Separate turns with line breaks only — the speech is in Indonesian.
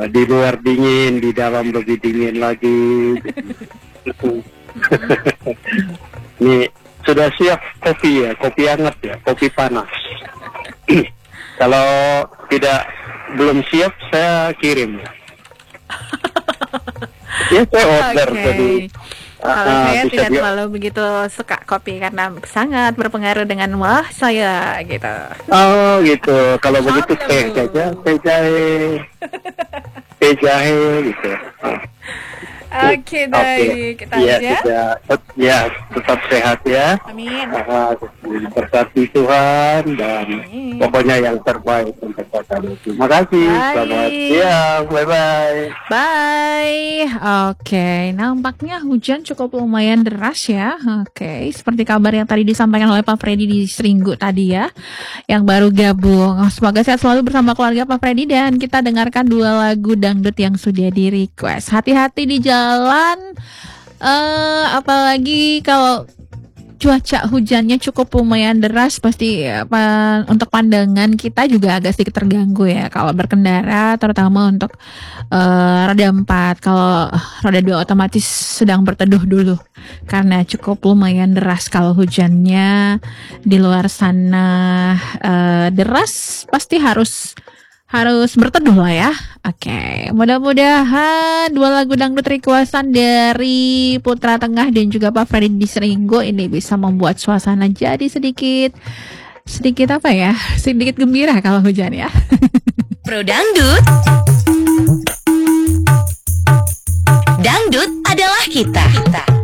Di luar dingin, di dalam lebih dingin lagi. Gitu. Ini sudah siap kopi ya, kopi hangat ya, kopi panas. Kalau tidak belum siap saya kirim. Ya saya order tadi.
Kalau saya
Bisa
tidak
dia.
terlalu begitu suka kopi karena sangat berpengaruh dengan wah saya gitu.
Oh gitu. Kalau begitu
Sama
teh
Bu.
saja, teh jahe gitu. Ah.
Oke,
Oke,
baik. Kita
ya
aja.
ya tetap sehat ya.
Amin.
Berkati Tuhan dan
Amin.
pokoknya yang terbaik untuk kita. Terima kasih. Selamat
Baik.
siang. Bye bye.
Bye. Oke, nampaknya hujan cukup lumayan deras ya. Oke, seperti kabar yang tadi disampaikan oleh Pak Freddy di Seringgu tadi ya, yang baru gabung. Semoga sehat selalu bersama keluarga Pak Freddy dan kita dengarkan 2 lagu dangdut yang sudah di request. Hati-hati di jalan, apalagi kalau cuaca hujannya cukup lumayan deras, pasti untuk pandangan kita juga agak sedikit terganggu ya kalau berkendara, terutama untuk roda 4. Kalau roda 2 otomatis sedang berteduh dulu karena cukup lumayan deras. Kalau hujannya di luar sana deras, pasti harus berteduh lah ya. Oke, mudah-mudahan 2 lagu dangdut requestan dari Putra Tengah dan juga Pak Freddy di Seringgo ini bisa membuat suasana jadi sedikit apa ya? Sedikit gembira kalau hujan ya.
Pro Dangdut. Dangdut adalah kita.